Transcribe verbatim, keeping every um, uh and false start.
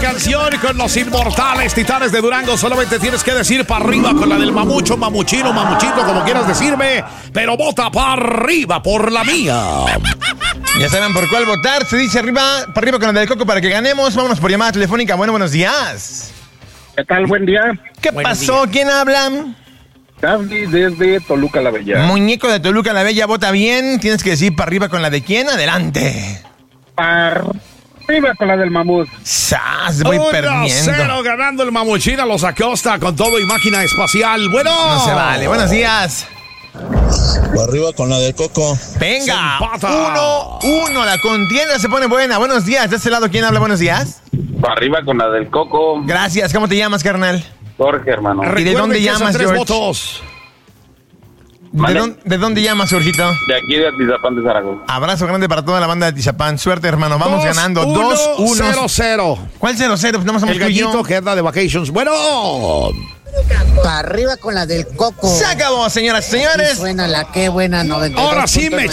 canción con los inmortales Titanes de Durango. Solamente tienes que decir para arriba con la del mamucho, mamuchino, mamuchito, como quieras decirme. Pero vota para arriba por la mía. Ya saben por cuál votar. Se dice arriba, para arriba con la del Coco para que ganemos. Vámonos por llamada telefónica. Bueno, buenos días. ¿Qué tal? Buen día. ¿Qué Buen pasó? día. ¿Quién habla? David desde Toluca la Bella. Muñeco de Toluca la Bella, vota bien. Tienes que decir para arriba con la de quién. Adelante. Para arriba con la del mamut. ¡Sas! Voy uno perdiendo. cero ganando el mamuchín a los Acosta con todo y máquina espacial. Bueno. No se vale. Buenos días. Para arriba con la del Coco. Venga. Se empata. Uno, uno. La contienda se pone buena. Buenos días. De este lado, ¿quién habla? Buenos días. Para arriba con la del Coco. Gracias. ¿Cómo te llamas, carnal? Jorge, hermano. ¿Y de Recuerden dónde que son llamas, tres George? votos. ¿De Vale. dónde, ¿De dónde llamas, Jorgito? De aquí de Atizapán de Zaragoza. Abrazo grande para toda la banda de Tizapán. Suerte, hermano. Vamos Dos, ganando. uno, dos uno. cero, cero. ¿Cuál cero cero? Pues nada más somos El tú y yo. gallito que anda de vacations. Bueno. Para arriba con la del Coco. Se acabó, señoras y señores. Suena la que buena noventa y dos Ahora sí punto me nueve.